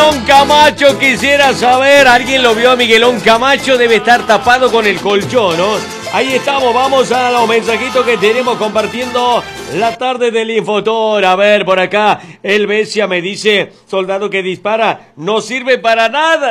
Miguelón Camacho, quisiera saber, ¿alguien lo vio a Miguelón Camacho? Debe estar tapado con el colchón, ¿no? Ahí estamos, vamos a los mensajitos que tenemos compartiendo la tarde del Infotor. A ver, por acá, el Besia me dice, soldado que dispara, no sirve para nada.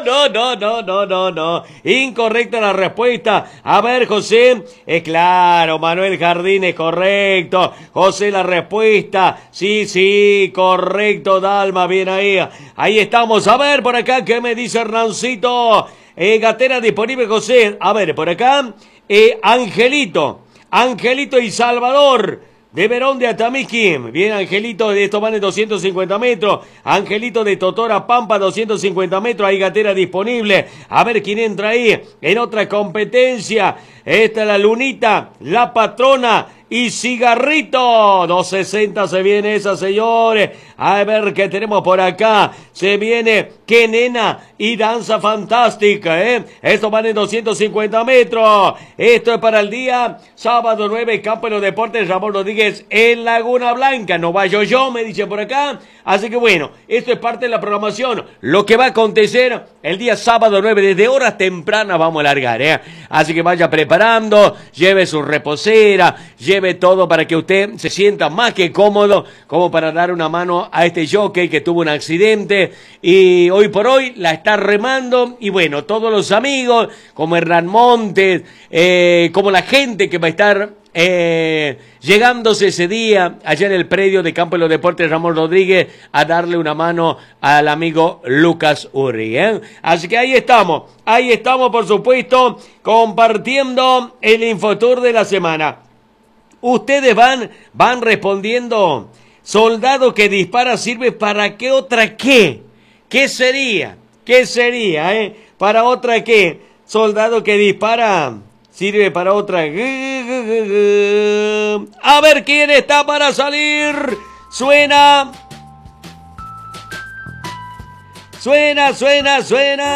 No. Incorrecta la respuesta. A ver, José, es claro, Manuel Jardín es correcto. José, la respuesta, sí, correcto, Dalma, bien ahí. Ahí estamos, a ver, por acá, ¿qué me dice Hernancito? Gatera disponible, José. A ver, por acá, Angelito y Salvador de Verón de Atamisqui. Bien, Angelito, de estos van de 250 metros. Angelito de Totora Pampa, 250 metros. Hay gatera disponible. A ver quién entra ahí en otra competencia. Esta es la Lunita, la Patrona y Cigarrito. 260 se viene esa, señores. A ver qué tenemos por acá. Se viene Qué Nena y Danza Fantástica, Estos van en 250 metros. Esto es para el día sábado 9, Campo de los Deportes Ramón Rodríguez en Laguna Blanca. No vaya yo, me dice por acá. Así que bueno, esto es parte de la programación. Lo que va a acontecer el día sábado 9, desde horas tempranas vamos a largar, Así que vaya preparando, lleve su reposera, lleve todo para que usted se sienta más que cómodo, como para dar una mano a este jockey que tuvo un accidente y hoy por hoy la está remando. Y bueno, todos los amigos, como Hernán Montes, como la gente que va a estar llegándose ese día allá en el predio de Campo de los Deportes Ramón Rodríguez a darle una mano al amigo Lucas Urri, Así que ahí estamos por supuesto compartiendo el Infotour de la semana. Ustedes van respondiendo. Soldado que dispara sirve para qué otra qué. ¿Qué sería? ¿Para otra qué? Soldado que dispara sirve para otra. A ver quién está para salir. Suena.